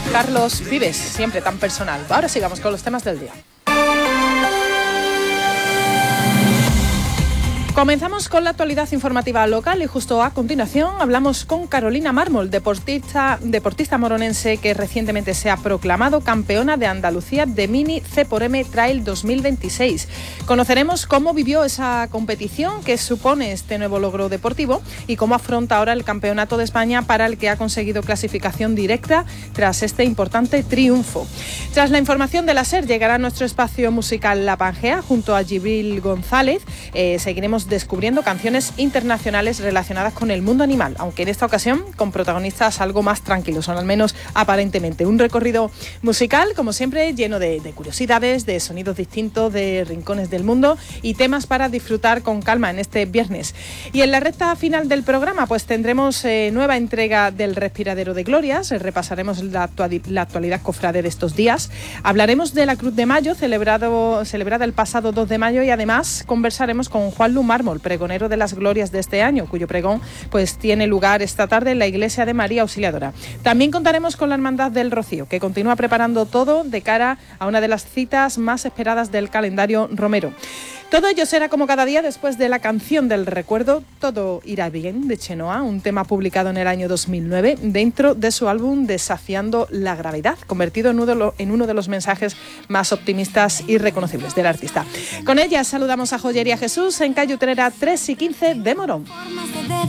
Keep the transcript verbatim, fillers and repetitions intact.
Carlos Vives, siempre tan personal. Ahora sigamos con los temas del día. Comenzamos con la actualidad informativa local y justo a continuación hablamos con Carolina Mármol, deportista, deportista moronense que recientemente se ha proclamado campeona de Andalucía de Mini C por M Trail dos mil veintiséis. Conoceremos cómo vivió esa competición, qué supone este nuevo logro deportivo y cómo afronta ahora el Campeonato de España para el que ha conseguido clasificación directa tras este importante triunfo. Tras la información de la SER llegará nuestro espacio musical La Pangea junto a Gibril González. Eh, seguiremos descubriendo canciones internacionales relacionadas con el mundo animal, aunque en esta ocasión con protagonistas algo más tranquilos, o al menos aparentemente. Un recorrido musical, como siempre, lleno de, de curiosidades, de sonidos distintos, de rincones del mundo y temas para disfrutar con calma en este viernes. Y en la recta final del programa, pues tendremos eh, nueva entrega del Respiradero de Glorias, eh, repasaremos la, actual, la actualidad cofrade de estos días, hablaremos de la Cruz de Mayo, celebrado, celebrada el pasado dos de mayo, y además conversaremos con Juan Lu Mármol, pregonero de las glorias de este año, cuyo pregón pues tiene lugar esta tarde en la iglesia de María Auxiliadora. También contaremos con la Hermandad del Rocío, que continúa preparando todo de cara a una de las citas más esperadas del calendario romero. Todo ello será como cada día después de la canción del recuerdo Todo irá bien, de Chenoa, un tema publicado en el año dos mil nueve dentro de su álbum Desafiando la gravedad, convertido en uno de, lo, en uno de los mensajes más optimistas y reconocibles del artista. Con ella saludamos a Joyería Jesús en calle Utrera tres y quince de Morón.